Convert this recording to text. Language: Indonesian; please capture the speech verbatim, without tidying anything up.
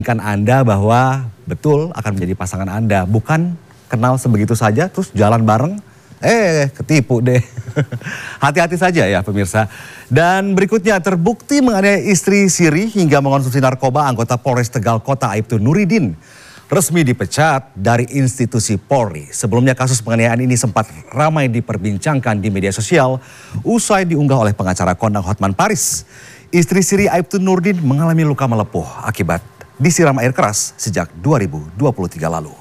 Kan Anda bahwa betul akan menjadi pasangan Anda, bukan kenal sebegitu saja terus jalan bareng, eh ketipu deh. Hati-hati saja ya pemirsa. Dan berikutnya, terbukti menganiaya istri siri hingga mengonsumsi narkoba, anggota Polres Tegal Kota Aibtu Nuridin resmi dipecat dari institusi Polri. Sebelumnya kasus penganiayaan ini sempat ramai diperbincangkan di media sosial usai diunggah oleh pengacara kondang Hotman Paris. Istri siri Aibtu Nuridin mengalami luka melepuh akibat disiram air keras sejak dua ribu dua puluh tiga lalu.